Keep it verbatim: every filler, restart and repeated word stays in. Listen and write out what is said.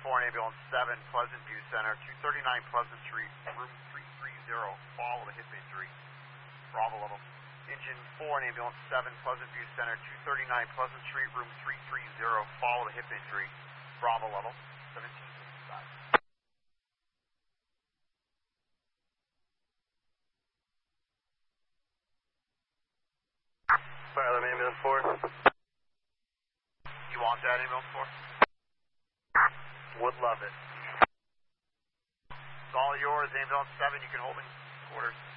four, ambulance seven, Pleasant View Center, two thirty-nine Pleasant Street, room three three zero, fall with a hip injury. Bravo level. Engine four, ambulance seven, Pleasant View Center, two thirty-nine Pleasant Street, room three three zero, fall with a hip injury. Bravo level. seventeen fifty-five. Pilot, ambulance four. You want that, ambulance four? Would love it. It's all yours, ambulance seven, you can hold in quarters.